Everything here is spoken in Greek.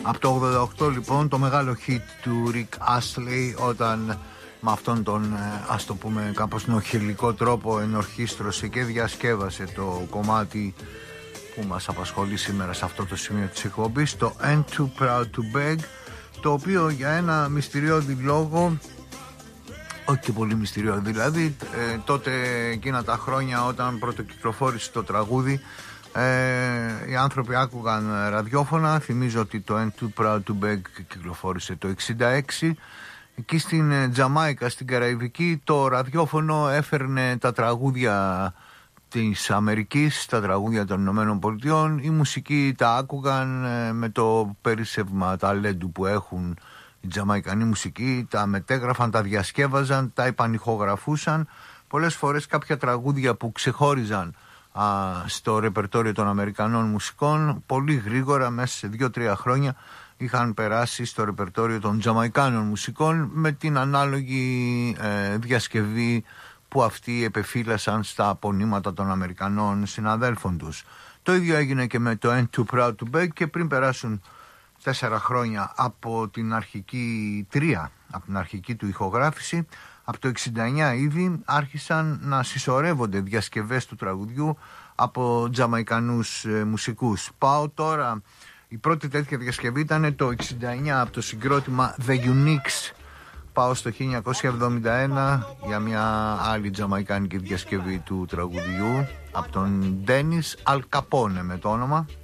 Από το 88 λοιπόν το μεγάλο hit του Rick Astley, όταν με αυτόν τον ας το πούμε κάπως νοχελικό τρόπο ενορχίστρωσε και διασκεύασε το κομμάτι που μας απασχολεί σήμερα σε αυτό το σημείο της εκπομπής, το Ain't Too Proud to Beg, το οποίο για ένα μυστηριώδη λόγο, όχι και πολύ μυστηριώδη δηλαδή, τότε εκείνα τα χρόνια όταν πρωτοκυκλοφόρησε το τραγούδι, οι άνθρωποι άκουγαν ραδιόφωνα. Θυμίζω ότι το Ain't Too Proud to Beg κυκλοφόρησε το 66. Εκεί στην Τζαμάικα, στην Καραϊβική, το ραδιόφωνο έφερνε τα τραγούδια της Αμερικής, τα τραγούδια των Ηνωμένων Πολιτειών. Οι μουσικοί τα άκουγαν με το περίσσευμα ταλέντου που έχουν οι Τζαμαϊκανοί μουσικοί, τα μετέγραφαν, τα διασκεύαζαν, τα επανηχογραφούσαν. Πολλές φορές κάποια τραγούδια που ξεχώριζαν στο ρεπερτόριο των Αμερικανών μουσικών, πολύ γρήγορα μέσα σε 2-3 χρόνια είχαν περάσει στο ρεπερτόριο των Τζαμαϊκάνων μουσικών, με την ανάλογη διασκευή που αυτοί επεφύλασαν στα απονήματα των Αμερικανών συναδέλφων τους. Το ίδιο έγινε και με το Ain't Too Proud to Beg, και πριν περάσουν 4 χρόνια από την αρχική από την αρχική του ηχογράφηση, από το 69 ήδη άρχισαν να συσσωρεύονται διασκευές του τραγουδιού από Τζαμαϊκανούς μουσικούς. Πάω τώρα, η πρώτη τέτοια διασκευή ήταν το 69 από το συγκρότημα The Uniques. Πάω στο 1971 για μια άλλη τζαμαϊκάνικη διασκευή του τραγουδιού από τον Dennis Al Capone με το όνομα.